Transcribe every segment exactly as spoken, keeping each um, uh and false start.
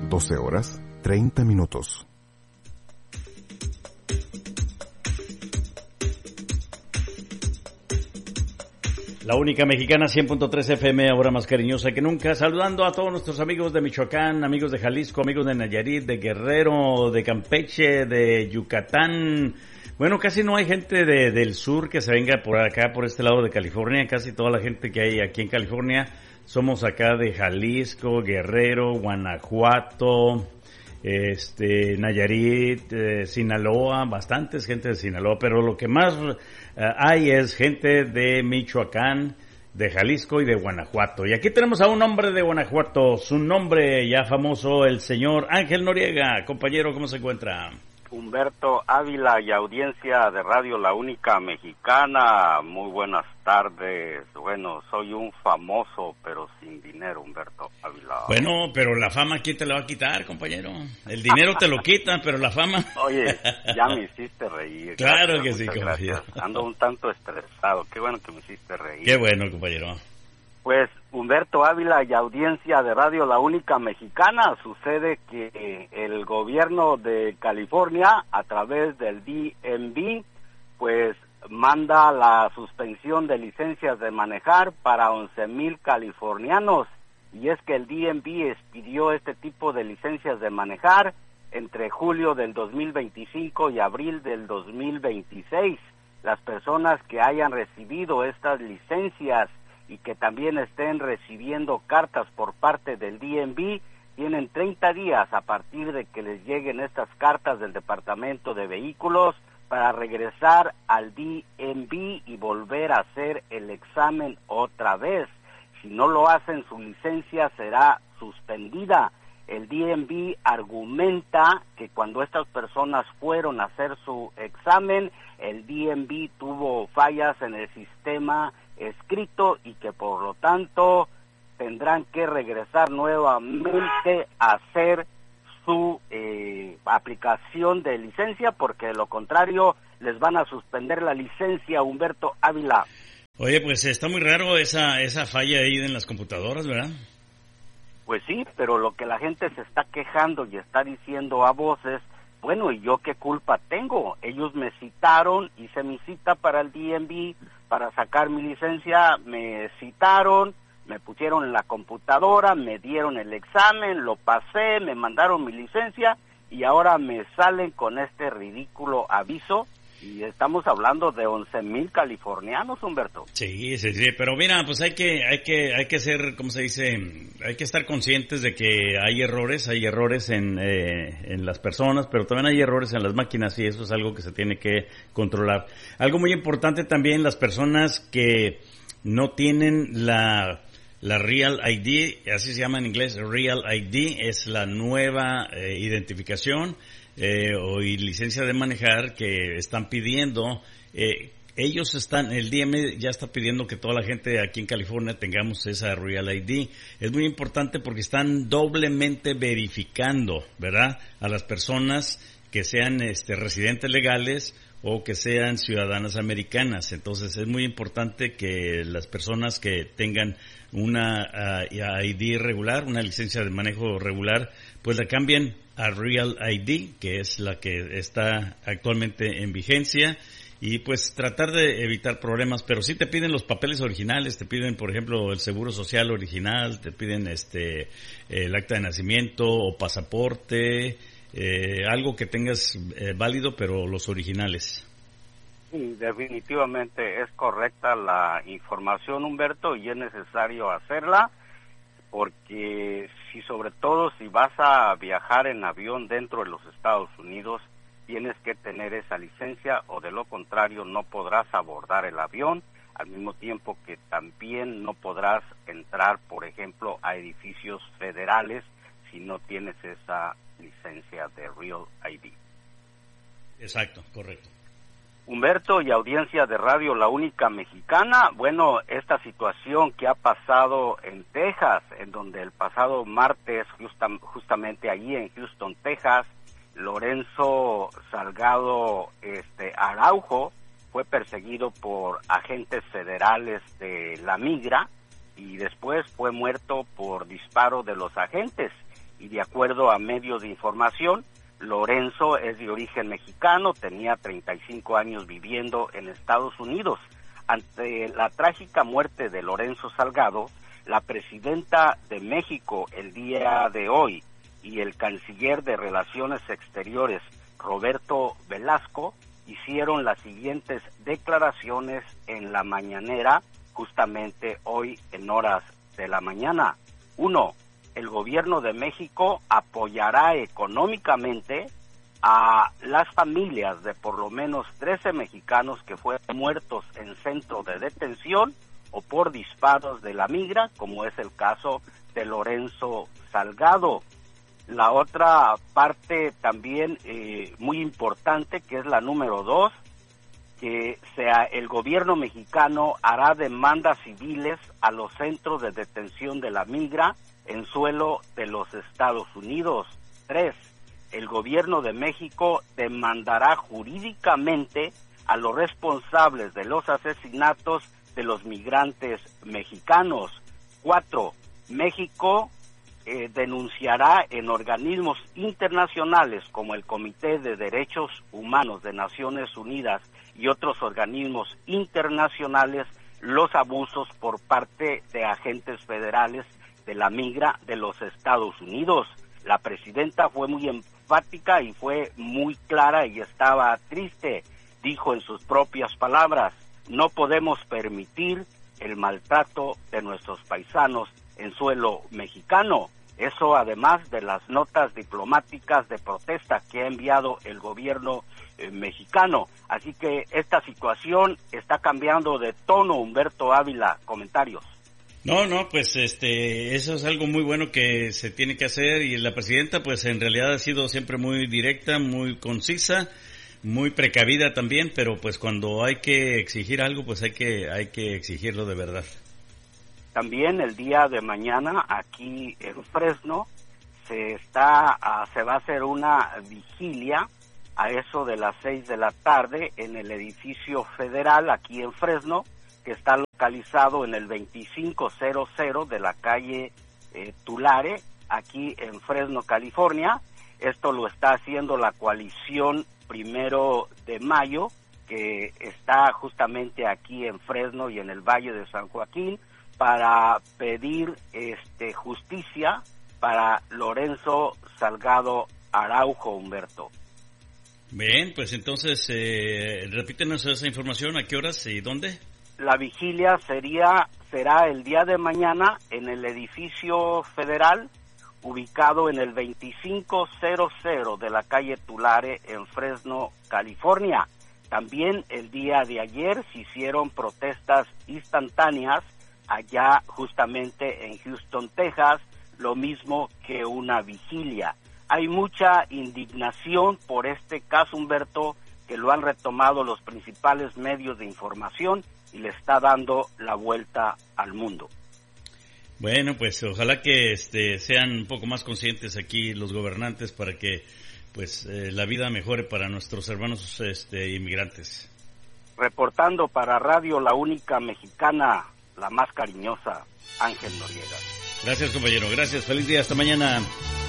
doce horas, treinta minutos. La única mexicana, cien punto tres F M, ahora más cariñosa que nunca. Saludando a todos nuestros amigos de Michoacán, amigos de Jalisco, amigos de Nayarit, de Guerrero, de Campeche, de Yucatán. Bueno, casi no hay gente de, del sur que se venga por acá, por este lado de California. Casi toda la gente que hay aquí en California somos acá de Jalisco, Guerrero, Guanajuato, este, Nayarit, eh, Sinaloa, bastantes gente de Sinaloa, pero lo que más uh, hay es gente de Michoacán, de Jalisco y de Guanajuato. Y aquí tenemos a un hombre de Guanajuato, su nombre ya famoso, el señor Ángel Noriega. Compañero, ¿cómo se encuentra? Humberto Ávila y audiencia de Radio La Única Mexicana, muy buenas tardes. Bueno, soy un famoso, pero sin dinero, Humberto Ávila. Bueno, pero la fama, ¿quién te la va a quitar, compañero? El dinero te lo quitan, pero la fama... Oye, ya me hiciste reír. Claro gracias, que sí, compañero. Gracias. Ando un tanto estresado, qué bueno que me hiciste reír. Qué bueno, compañero. Pues, Humberto Ávila y audiencia de Radio La Única Mexicana, sucede que el gobierno de California, a través del D M V, pues manda la suspensión de licencias de manejar para once mil californianos. Y es que el D M V expidió este tipo de licencias de manejar entre julio del dos mil veinticinco y abril del dos mil veintiséis. Las personas que hayan recibido estas licencias y que también estén recibiendo cartas por parte del D M V, tienen treinta días a partir de que les lleguen estas cartas del Departamento de Vehículos para regresar al D M V y volver a hacer el examen otra vez. Si no lo hacen, su licencia será suspendida. El D M V argumenta que cuando estas personas fueron a hacer su examen, el D M V tuvo fallas en el sistema escrito y que por lo tanto tendrán que regresar nuevamente a hacer su eh, aplicación de licencia, porque de lo contrario les van a suspender la licencia, Humberto Ávila. Oye, pues está muy raro esa esa falla ahí en las computadoras, ¿verdad? Pues sí, pero lo que la gente se está quejando y está diciendo a voces, bueno, ¿y yo qué culpa tengo? Ellos me citaron, hice mi cita para el D M V, para sacar mi licencia, me citaron, me pusieron en la computadora, me dieron el examen, lo pasé, me mandaron mi licencia y ahora me salen con este ridículo aviso. Y estamos hablando de once mil californianos, Humberto. Sí, sí, sí, pero mira, pues hay que, hay que, hay que ser, ¿cómo se dice? Hay que estar conscientes de que hay errores, hay errores en, eh, en las personas, pero también hay errores en las máquinas y eso es algo que se tiene que controlar. Algo muy importante también, las personas que no tienen la, la Real I D, así se llama en inglés, Real I D, es la nueva eh, identificación. Eh, o y licencia de manejar que están pidiendo, eh, ellos están, el D M ya está pidiendo que toda la gente aquí en California tengamos esa Real I D. Es muy importante porque están doblemente verificando, ¿verdad?, a las personas que sean este, residentes legales o que sean ciudadanas americanas. Entonces es muy importante que las personas que tengan una uh, I D regular, una licencia de manejo regular, pues la cambien a Real I D, que es la que está actualmente en vigencia, y pues tratar de evitar problemas, pero sí te piden los papeles originales, te piden, por ejemplo, el seguro social original, te piden este el acta de nacimiento o pasaporte, eh, algo que tengas eh, válido, pero los originales. Sí, definitivamente es correcta la información, Humberto, y es necesario hacerla, porque si sobre todo si vas a viajar en avión dentro de los Estados Unidos, tienes que tener esa licencia o de lo contrario no podrás abordar el avión, al mismo tiempo que también no podrás entrar, por ejemplo, a edificios federales si no tienes esa licencia de Real I D. Exacto, correcto. Humberto y audiencia de Radio La Única Mexicana, bueno, esta situación que ha pasado en Texas, en donde el pasado martes, justa, justamente allí en Houston, Texas, Lorenzo Salgado este, Araujo fue perseguido por agentes federales de la Migra y después fue muerto por disparo de los agentes. y de acuerdo a medios de información, Lorenzo es de origen mexicano, tenía treinta y cinco años viviendo en Estados Unidos. Ante la trágica muerte de Lorenzo Salgado, la presidenta de México el día de hoy y el canciller de Relaciones Exteriores, Roberto Velasco, hicieron las siguientes declaraciones en la mañanera, justamente hoy en horas de la mañana. Uno, el gobierno de México apoyará económicamente a las familias de por lo menos trece mexicanos que fueron muertos en centro de detención o por disparos de la migra, como es el caso de Lorenzo Salgado. La otra parte también eh, muy importante, que es la número dos, que sea el gobierno mexicano hará demandas civiles a los centros de detención de la migra en suelo de los Estados Unidos. Tres, el gobierno de México demandará jurídicamente a los responsables de los asesinatos de los migrantes mexicanos. Cuatro, México eh, denunciará en organismos internacionales como el Comité de Derechos Humanos de Naciones Unidas y otros organismos internacionales los abusos por parte de agentes federales de la migra de los Estados Unidos. La presidenta fue muy enfática y fue muy clara y estaba triste. Dijo en sus propias palabras: no podemos permitir el maltrato de nuestros paisanos en suelo mexicano. Eso además de las notas diplomáticas de protesta que ha enviado el gobierno eh, mexicano. Así que esta situación está cambiando de tono, Humberto Ávila. Comentarios. No, no, pues este, eso es algo muy bueno que se tiene que hacer, y la presidenta pues en realidad ha sido siempre muy directa, muy concisa, muy precavida también, pero pues cuando hay que exigir algo, pues hay que hay que exigirlo de verdad. También el día de mañana aquí en Fresno se está uh, se va a hacer una vigilia a eso de las seis de la tarde en el edificio federal aquí en Fresno, que está localizado en el veinticinco cero de la calle eh, Tulare, aquí en Fresno, California. Esto lo está haciendo la coalición Primero de Mayo, que está justamente aquí en Fresno y en el Valle de San Joaquín, para pedir este justicia para Lorenzo Salgado Araujo, Humberto. Bien, pues entonces eh, repítenos esa información, ¿a qué horas y dónde? La vigilia sería será el día de mañana en el edificio federal, ubicado en el veinticinco cero de la calle Tulare en Fresno, California. También el día de ayer se hicieron protestas instantáneas allá justamente en Houston, Texas, lo mismo que una vigilia. Hay mucha indignación por este caso, Humberto, que lo han retomado los principales medios de información y le está dando la vuelta al mundo. Bueno, pues ojalá que este sean un poco más conscientes aquí los gobernantes para que pues eh, la vida mejore para nuestros hermanos este inmigrantes. Reportando para Radio La Única Mexicana, la más cariñosa, Ángel Noriega. Gracias, compañero, gracias, feliz día, hasta mañana.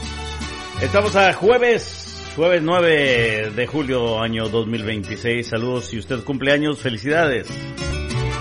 Estamos a jueves, jueves nueve de julio, año dos mil veintiséis. Saludos, si usted cumple años, felicidades.